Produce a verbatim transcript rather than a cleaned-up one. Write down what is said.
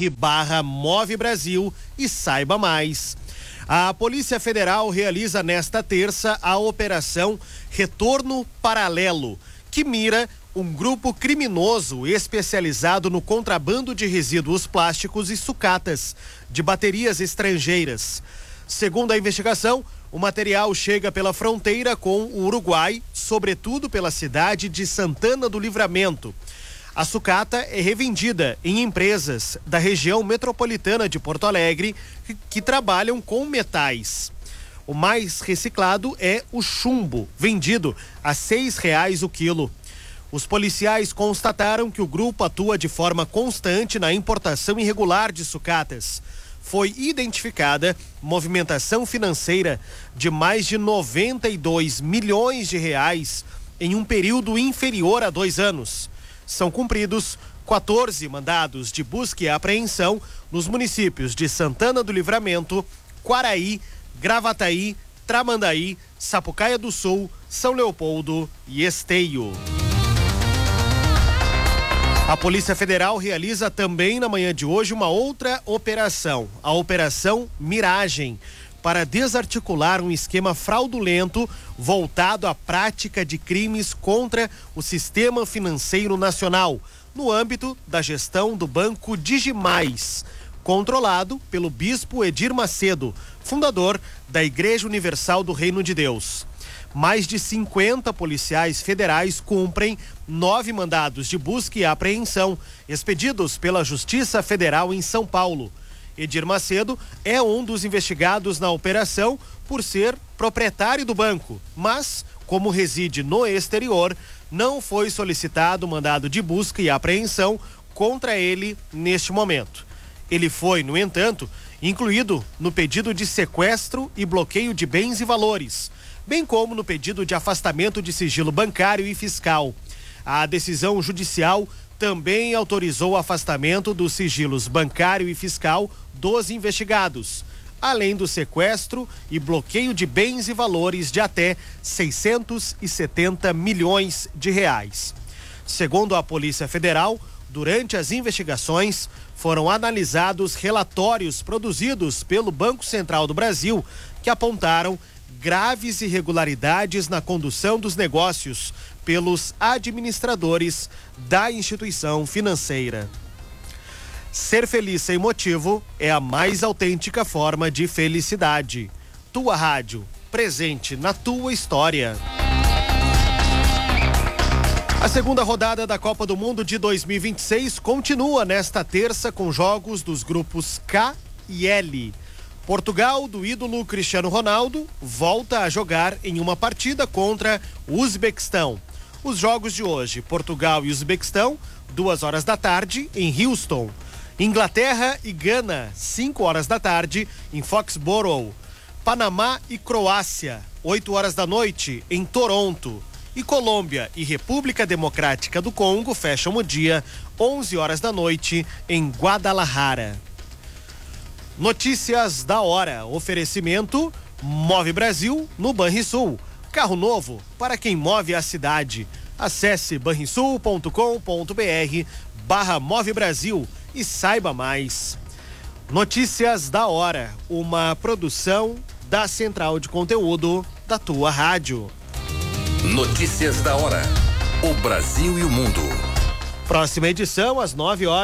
barra Move Brasil e saiba mais. A Polícia Federal realiza nesta terça a Operação Retorno Paralelo, que mira um grupo criminoso especializado no contrabando de resíduos plásticos e sucatas de baterias estrangeiras. Segundo a investigação, o material chega pela fronteira com o Uruguai, sobretudo pela cidade de Santana do Livramento. A sucata é revendida em empresas da região metropolitana de Porto Alegre que, que trabalham com metais. O mais reciclado é o chumbo, vendido a seis reais o quilo. Os policiais constataram que o grupo atua de forma constante na importação irregular de sucatas. Foi identificada movimentação financeira de mais de noventa e dois milhões de reais em um período inferior a dois anos. São cumpridos quatorze mandados de busca e apreensão nos municípios de Santana do Livramento, Quaraí, Gravataí, Tramandaí, Sapucaia do Sul, São Leopoldo e Esteio. A Polícia Federal realiza também na manhã de hoje uma outra operação, a Operação Miragem, para desarticular um esquema fraudulento voltado à prática de crimes contra o sistema financeiro nacional, no âmbito da gestão do Banco Digimais, controlado pelo bispo Edir Macedo, fundador da Igreja Universal do Reino de Deus. Mais de cinquenta policiais federais cumprem nove mandados de busca e apreensão expedidos pela Justiça Federal em São Paulo. Edir Macedo é um dos investigados na operação por ser proprietário do banco, mas, como reside no exterior, não foi solicitado mandado de busca e apreensão contra ele neste momento. Ele foi, no entanto, incluído no pedido de sequestro e bloqueio de bens e valores, bem como no pedido de afastamento de sigilo bancário e fiscal. A decisão judicial também autorizou o afastamento dos sigilos bancário e fiscal dos investigados, além do sequestro e bloqueio de bens e valores de até seiscentos e setenta milhões de reais. Segundo a Polícia Federal, durante as investigações foram analisados relatórios produzidos pelo Banco Central do Brasil que apontaram graves irregularidades na condução dos negócios pelos administradores da instituição financeira. Ser feliz sem motivo é a mais autêntica forma de felicidade. Tua Rádio, presente na tua história. A segunda rodada da Copa do Mundo de dois mil e vinte e seis continua nesta terça com jogos dos grupos K e L. Portugal, do ídolo Cristiano Ronaldo, volta a jogar em uma partida contra o Uzbequistão. Os jogos de hoje, Portugal e Uzbequistão, duas horas da tarde, em Houston. Inglaterra e Gana, cinco horas da tarde, em Foxborough. Panamá e Croácia, oito horas da noite, em Toronto. E Colômbia e República Democrática do Congo fecham o dia, onze horas da noite, em Guadalajara. Notícias da hora. Oferecimento Move Brasil no Banrisul. Carro novo para quem move a cidade. Acesse banrisul ponto com ponto br barra Move Brasil e saiba mais. Notícias da hora. Uma produção da Central de Conteúdo da tua rádio. Notícias da hora. O Brasil e o mundo. Próxima edição às nove horas.